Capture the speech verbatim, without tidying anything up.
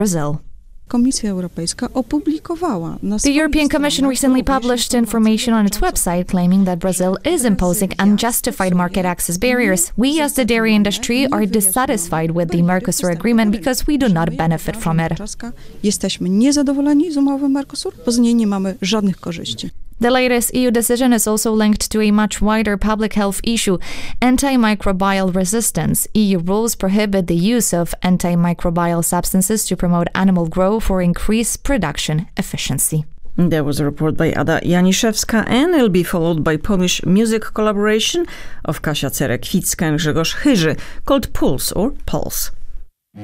Brazil. Komisja Europejska opublikowała na The European Commission recently published information on its website claiming that Brazil is imposing unjustified market access barriers. We as the dairy industry are dissatisfied with the Mercosur agreement because we do not benefit from it. Jesteśmy niezadowoleni z umowy Mercosur, bo z niej nie mamy żadnych korzyści. The latest E U decision is also linked to a much wider public health issue, antimicrobial resistance. E U rules prohibit the use of antimicrobial substances to promote animal growth or increase production efficiency. There was a report by Ada Janiszewska, and it'll be followed by Polish music collaboration of Kasia Cerek-Kwicka and Grzegorz Chyży, called Pulse or Pulse.